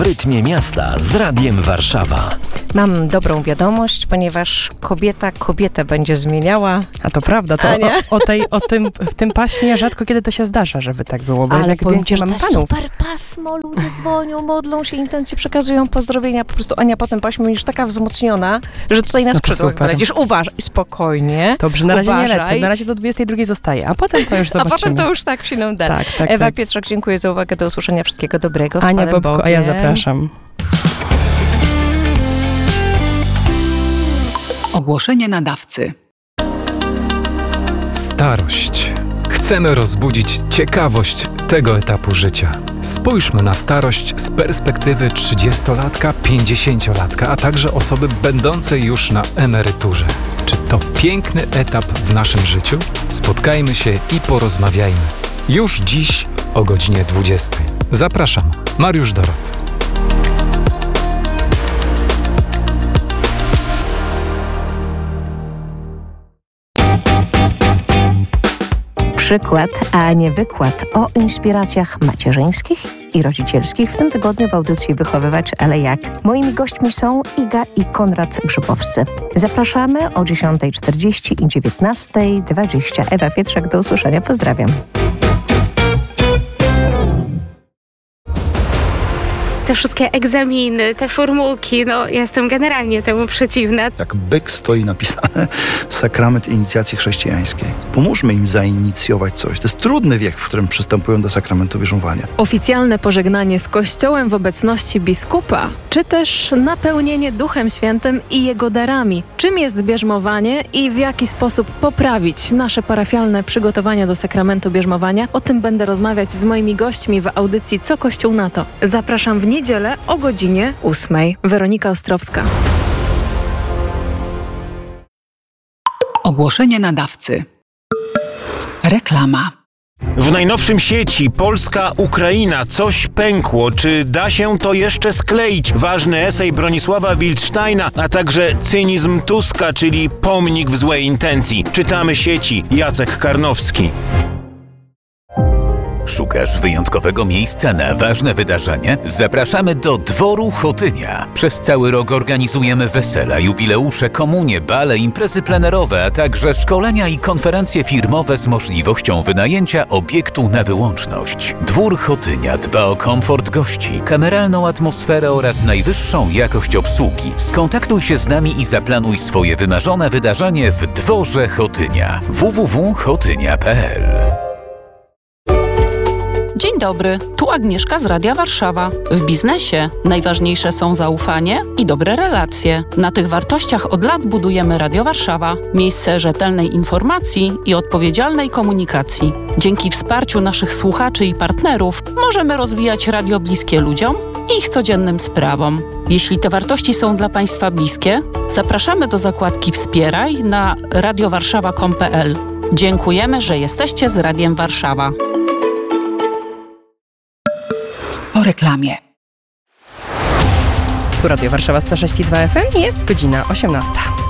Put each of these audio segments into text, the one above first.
rytmie miasta z Radiem Warszawa. Mam dobrą wiadomość, ponieważ kobieta kobietę będzie zmieniała. A to prawda, to w tym paśmie rzadko kiedy to się zdarza, żeby tak było. Bo Ale powiem ci, że mamy to panów. super pasmo, ludzie dzwonią, modlą się, intencje przekazują, pozdrowienia. Po prostu Ania po tym paśmie już taka wzmocniona, że tutaj na skrzydłach lecisz. Uważaj, spokojnie. Dobrze, na razie uważaj. nie lecę, na razie do 22 zostaje, a potem to już zobaczymy. A potem to już tak się nam da. Tak, Ewa tak. Pietrzak, dziękuję za uwagę, do usłyszenia, wszystkiego dobrego. Z Ania Panem Bobko, Bogiem. a ja zapraszam. Ogłoszenie nadawcy. Starość. Chcemy rozbudzić ciekawość tego etapu życia. Spójrzmy na starość z perspektywy 30-latka, 50-latka, a także osoby będącej już na emeryturze. Czy to piękny etap w naszym życiu? Spotkajmy się i porozmawiajmy. Już dziś o godzinie 20. Zapraszam, Mariusz Dorot. Przykład, a nie wykład o inspiracjach macierzyńskich i rodzicielskich w tym tygodniu w audycji Wychowywacz, ale jak? Moimi gośćmi są Iga i Konrad Grzybowscy. Zapraszamy o 10:40 i 19:20. Ewa Pietrzak, do usłyszenia. Pozdrawiam. Te wszystkie egzaminy, te formułki, ja jestem generalnie temu przeciwna. Jak byk stoi napisane sakrament inicjacji chrześcijańskiej. Pomóżmy im zainicjować coś. To jest trudny wiek, w którym przystępują do sakramentu bierzmowania. Oficjalne pożegnanie z Kościołem w obecności biskupa, czy też napełnienie Duchem Świętym i Jego darami. Czym jest bierzmowanie i w jaki sposób poprawić nasze parafialne przygotowania do sakramentu bierzmowania? O tym będę rozmawiać z moimi gośćmi w audycji Co Kościół na to. Zapraszam w niedzielę o godzinie 8:00. Weronika Ostrowska. Ogłoszenie nadawcy. Reklama. W najnowszym sieci Polska-Ukraina coś pękło. Czy da się to jeszcze skleić? Ważny esej Bronisława Wildsteina, a także cynizm Tuska, czyli pomnik w złej intencji. Czytamy sieci. Jacek Karnowski. Szukasz wyjątkowego miejsca na ważne wydarzenie? Zapraszamy do Dworu Chotynia. Przez cały rok organizujemy wesela, jubileusze, komunie, bale, imprezy plenerowe, a także szkolenia i konferencje firmowe z możliwością wynajęcia obiektu na wyłączność. Dwór Chotynia dba o komfort gości, kameralną atmosferę oraz najwyższą jakość obsługi. Skontaktuj się z nami i zaplanuj swoje wymarzone wydarzenie w Dworze Chotynia. www.chotynia.pl. Dzień dobry, tu Agnieszka z Radia Warszawa. W biznesie najważniejsze są zaufanie i dobre relacje. Na tych wartościach od lat budujemy Radio Warszawa. Miejsce rzetelnej informacji i odpowiedzialnej komunikacji. Dzięki wsparciu naszych słuchaczy i partnerów możemy rozwijać radio bliskie ludziom i ich codziennym sprawom. Jeśli te wartości są dla Państwa bliskie, zapraszamy do zakładki Wspieraj na radiowarszawa.com.pl. Dziękujemy, że jesteście z Radiem Warszawa. Po reklamie. Tu Radio Warszawa 106,2 FM i jest godzina 18.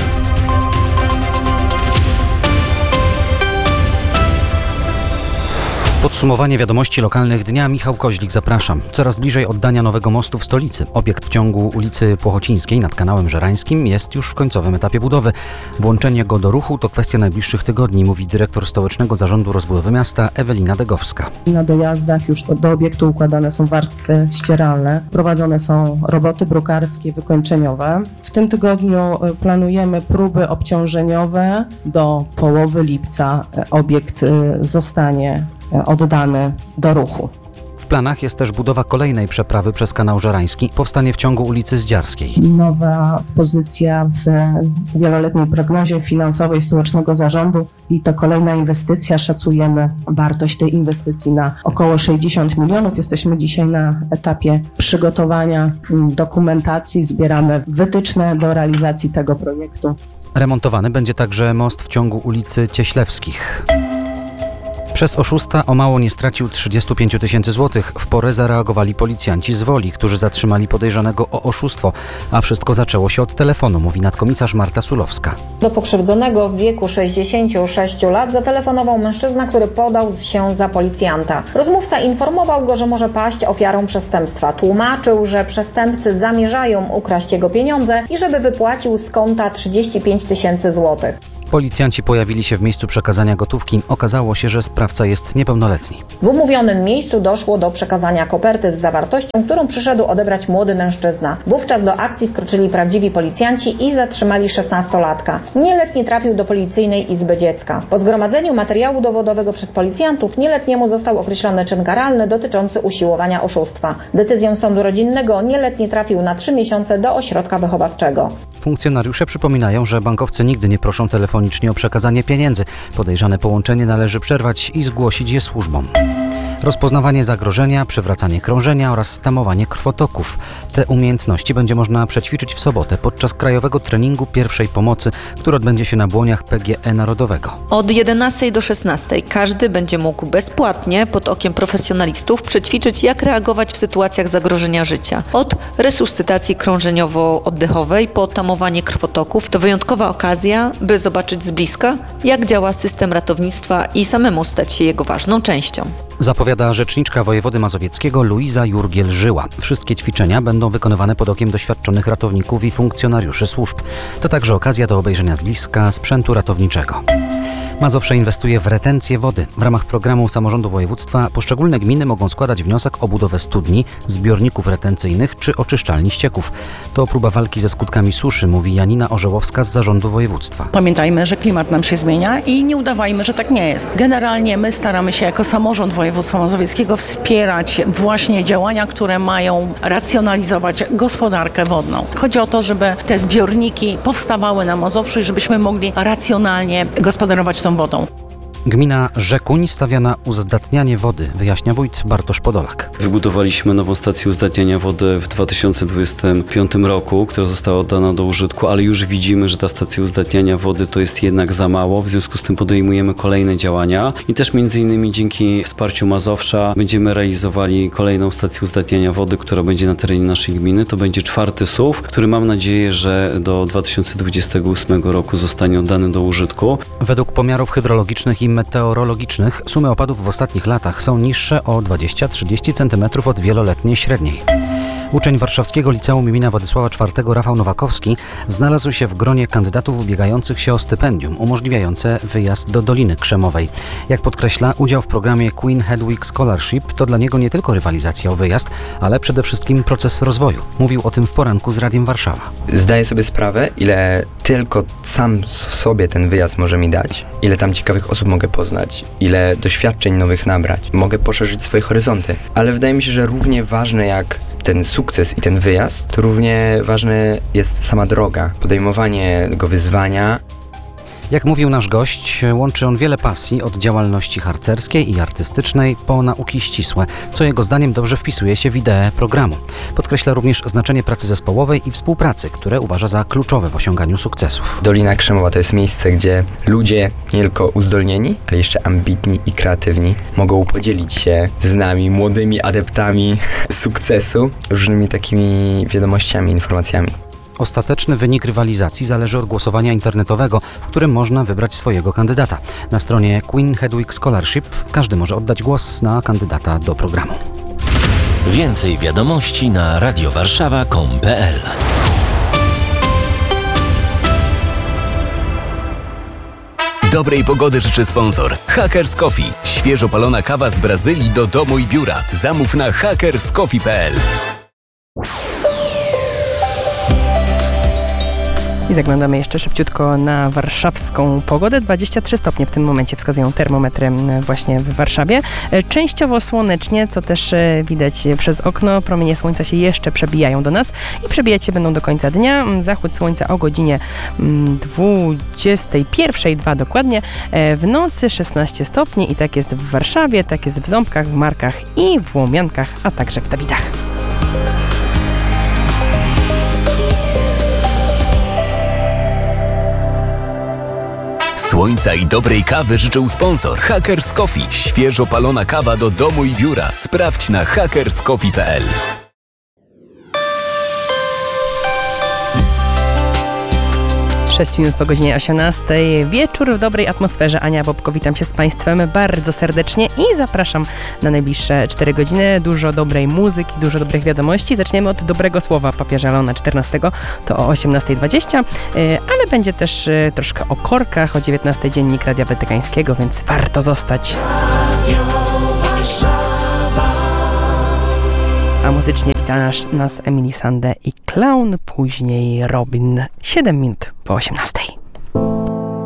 Podsumowanie wiadomości lokalnych dnia. Michał Koźlik, zapraszam. Coraz bliżej oddania nowego mostu w stolicy. Obiekt w ciągu ulicy Płochocińskiej nad kanałem Żerańskim jest już w końcowym etapie budowy. Włączenie go do ruchu to kwestia najbliższych tygodni, mówi dyrektor Stołecznego Zarządu Rozbudowy Miasta Ewelina Degowska. Na dojazdach już do obiektu układane są warstwy ścieralne, prowadzone są roboty brukarskie wykończeniowe. W tym tygodniu planujemy próby obciążeniowe. Do połowy lipca obiekt zostanie oddany do ruchu. W planach jest też budowa kolejnej przeprawy przez kanał Żerański. Powstanie w ciągu ulicy Zdziarskiej. Nowa pozycja w wieloletniej prognozie finansowej Stołecznego Zarządu i to kolejna inwestycja. Szacujemy wartość tej inwestycji na około 60 milionów. Jesteśmy dzisiaj na etapie przygotowania dokumentacji. Zbieramy wytyczne do realizacji tego projektu. Remontowany będzie także most w ciągu ulicy Cieślewskich. Chrzest oszusta o mało nie stracił 35 000 złotych. W porę zareagowali policjanci z Woli, którzy zatrzymali podejrzanego o oszustwo. A wszystko zaczęło się od telefonu, mówi nadkomisarz Marta Sulowska. Do pokrzywdzonego w wieku 66 lat zatelefonował mężczyzna, który podał się za policjanta. Rozmówca informował go, że może paść ofiarą przestępstwa. Tłumaczył, że przestępcy zamierzają ukraść jego pieniądze i żeby wypłacił z konta 35 000 złotych. Policjanci pojawili się w miejscu przekazania gotówki. Okazało się, że sprawca jest niepełnoletni. W umówionym miejscu doszło do przekazania koperty z zawartością, którą przyszedł odebrać młody mężczyzna. Wówczas do akcji wkroczyli prawdziwi policjanci i zatrzymali 16-latka. Nieletni trafił do policyjnej izby dziecka. Po zgromadzeniu materiału dowodowego przez policjantów nieletniemu został określony czyn karalny dotyczący usiłowania oszustwa. Decyzją sądu rodzinnego nieletni trafił na 3 miesiące do ośrodka wychowawczego. Funkcjonariusze przypominają, że bankowcy nigdy nie proszą telefonicznie o przekazanie pieniędzy. Podejrzane połączenie należy przerwać i zgłosić je służbom. Rozpoznawanie zagrożenia, przywracanie krążenia oraz tamowanie krwotoków. Te umiejętności będzie można przećwiczyć w sobotę podczas krajowego treningu pierwszej pomocy, który odbędzie się na błoniach PGE Narodowego. Od 11 do 16 każdy będzie mógł bezpłatnie pod okiem profesjonalistów przećwiczyć, jak reagować w sytuacjach zagrożenia życia. Od resuscytacji krążeniowo-oddechowej po tamowanie krwotoków to wyjątkowa okazja, by zobaczyć z bliska, jak działa system ratownictwa i samemu stać się jego ważną częścią. Zapowiada rzeczniczka wojewody mazowieckiego Luiza Jurgiel-Żyła. Wszystkie ćwiczenia będą wykonywane pod okiem doświadczonych ratowników i funkcjonariuszy służb. To także okazja do obejrzenia z bliska sprzętu ratowniczego. Mazowsze inwestuje w retencję wody. W ramach programu samorządu województwa poszczególne gminy mogą składać wniosek o budowę studni, zbiorników retencyjnych czy oczyszczalni ścieków. To próba walki ze skutkami suszy, mówi Janina Orzełowska z zarządu województwa. Pamiętajmy, że klimat nam się zmienia i nie udawajmy, że tak nie jest. Generalnie my staramy się jako samorząd województwa mazowieckiego wspierać właśnie działania, które mają racjonalizować gospodarkę wodną. Chodzi o to, żeby te zbiorniki powstawały na Mazowszu i żebyśmy mogli racjonalnie gospodarować tą wodą. Gmina Rzekuń stawia na uzdatnianie wody, wyjaśnia wójt Bartosz Podolak. Wybudowaliśmy nową stację uzdatniania wody w 2025 roku, która została oddana do użytku, ale już widzimy, że ta stacja uzdatniania wody to jest jednak za mało. W związku z tym podejmujemy kolejne działania i też m.in. dzięki wsparciu Mazowsza będziemy realizowali kolejną stację uzdatniania wody, która będzie na terenie naszej gminy. To będzie 4. SUW, który mam nadzieję, że do 2028 roku zostanie oddany do użytku. Według pomiarów hydrologicznych i meteorologicznych sumy opadów w ostatnich latach są niższe o 20-30 cm od wieloletniej średniej. Uczeń warszawskiego liceum imienia Władysława IV Rafał Nowakowski znalazł się w gronie kandydatów ubiegających się o stypendium umożliwiające wyjazd do Doliny Krzemowej. Jak podkreśla, udział w programie Queen Hedwig Scholarship to dla niego nie tylko rywalizacja o wyjazd, ale przede wszystkim proces rozwoju. Mówił o tym w poranku z Radiem Warszawa. Zdaję sobie sprawę, ile tylko sam w sobie ten wyjazd może mi dać, ile tam ciekawych osób mogę poznać, ile doświadczeń nowych nabrać, mogę poszerzyć swoje horyzonty, ale wydaje mi się, że równie ważne jak ten sukces i ten wyjazd, to równie ważna jest sama droga, podejmowanie tego wyzwania. Jak mówił nasz gość, łączy on wiele pasji, od działalności harcerskiej i artystycznej po nauki ścisłe, co jego zdaniem dobrze wpisuje się w ideę programu. Podkreśla również znaczenie pracy zespołowej i współpracy, które uważa za kluczowe w osiąganiu sukcesów. Dolina Krzemowa to jest miejsce, gdzie ludzie nie tylko uzdolnieni, ale jeszcze ambitni i kreatywni mogą podzielić się z nami, młodymi adeptami sukcesu, różnymi takimi wiadomościami, informacjami. Ostateczny wynik rywalizacji zależy od głosowania internetowego, w którym można wybrać swojego kandydata. Na stronie Queen Hedwig Scholarship każdy może oddać głos na kandydata do programu. Więcej wiadomości na radiowarszawa.com.pl. Dobrej pogody życzy sponsor Hackers Coffee. Świeżo palona kawa z Brazylii do domu i biura. Zamów na hackerscoffee.pl. I zaglądamy jeszcze szybciutko na warszawską pogodę. 23 stopnie w tym momencie wskazują termometry właśnie w Warszawie. Częściowo słonecznie, co też widać przez okno. Promienie słońca się jeszcze przebijają do nas i przebijać się będą do końca dnia. Zachód słońca o godzinie 21:02 dokładnie. W nocy 16 stopni i tak jest w Warszawie, tak jest w Ząbkach, w Markach i w Łomiankach, a także w Dawidach. Słońca i dobrej kawy życzył sponsor Hackers Coffee. Świeżo palona kawa do domu i biura. Sprawdź na hackerscoffee.pl. Sześć minut po godzinie 18. Wieczór w dobrej atmosferze. Ania Bobko, witam się z Państwem bardzo serdecznie i zapraszam na najbliższe 4 godziny. Dużo dobrej muzyki, dużo dobrych wiadomości. Zaczniemy od dobrego słowa papieża Leona XIV, to o 18:20, ale będzie też troszkę o korkach, o 19:00 Dziennik Radia Watykańskiego, więc warto zostać. A muzycznie wita nas Emily Sandé i Clown, później Robin. 7 minut po 18:00.